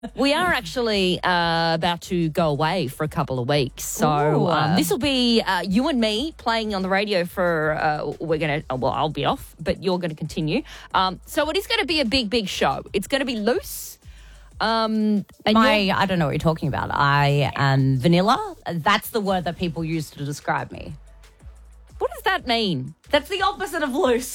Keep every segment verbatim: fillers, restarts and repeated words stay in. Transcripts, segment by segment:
We are actually uh, about to go away for a couple of weeks. So Ooh. um, this will be uh, you and me playing on the radio for, uh, we're going to, well, I'll be off, but you're going to continue. Um, so it is going to be a big, big show. It's going to be loose. Um, and My, I don't know what you're talking about. I am vanilla. That's the word that people use to describe me. what does that mean? That's the opposite of loose.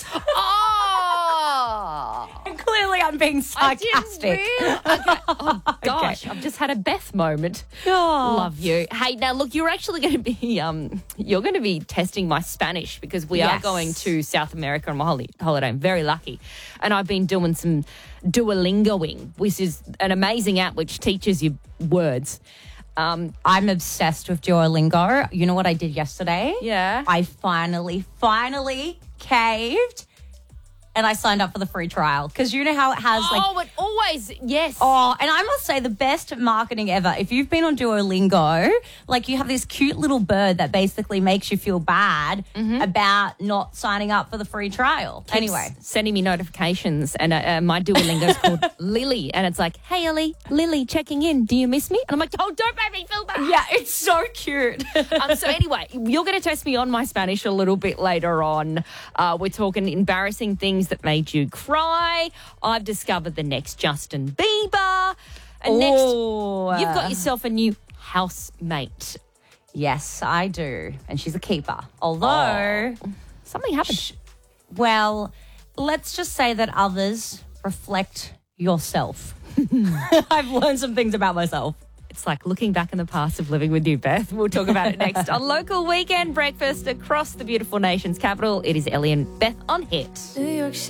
Oh! And clearly I'm being sarcastic. I didn't realize. Okay. Oh, gosh, Okay. I've just had a Beth moment. Oh. Love you. Hey, now look, you're actually going to be um, you're going to be testing my Spanish because we are Yes. going to South America on my holi- holiday. I'm very lucky, and I've been doing some Duolingoing, which is an amazing app which teaches you words. Um, I'm obsessed with Duolingo. You know what I did yesterday? Yeah. I finally, finally caved and I signed up for the free trial because you know how it has like... oh, it always yes. Oh, and I must say the best marketing ever. If you've been on Duolingo, like you have this cute little bird that basically makes you feel bad about not signing up for the free trial. Keeps Anyway. sending me notifications, and uh, uh, my Duolingo is called Lily, and it's like, "Hey, Ellie, Lily, checking in. Do you miss me?" And I'm like, "Oh, don't make me feel bad." Yeah, it's so cute. um, so anyway, you're going to test me on my Spanish a little bit later on. Uh, we're talking embarrassing things that made you cry. I've discovered the next Justin Bieber. And Ooh. next, you've got yourself a new housemate. Yes, I do. And she's a keeper. Although, Something happened. well, let's just say that others reflect yourself. I've learned some things about myself. It's like looking back in the past of living with you, Beth. We'll talk about it next on Local Weekend Breakfast across the beautiful nation's capital. It is Ellie and Beth on Hit. New York